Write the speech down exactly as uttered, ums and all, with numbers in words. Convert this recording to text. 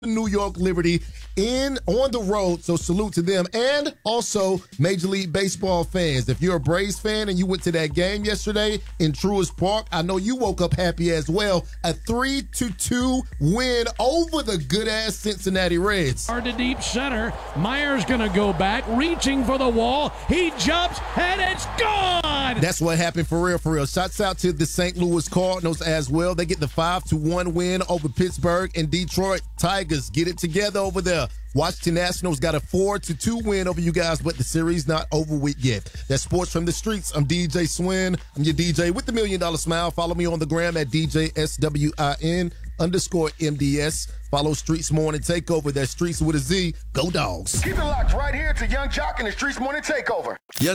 New York Liberty in on the road, so salute to them. And also Major League Baseball fans, if you're a Braves fan and you went to that game yesterday in Truist Park, I know you woke up happy as well. A three to two win over the good-ass Cincinnati Reds. Hard to deep center. Meyer's going to go back, reaching for the wall. He jumps, and it's gone! That's what happened for real, for real. Shouts out to the Saint Louis Cardinals as well. They get the five to one win over Pittsburgh, and Detroit Tigers get it together over there. Washington Nationals got a four to two win over you guys, but the series not over with yet. That's Sports from the Streets. I'm D J Swin. I'm your D J with the Million Dollar Smile. Follow me on the gram at D J S W I N underscore M D S. Follow Streets Morning Takeover. That's Streets with a Z. Go Dogs. Keep it locked right here to Young Jock and the Streets Morning Takeover. Yes.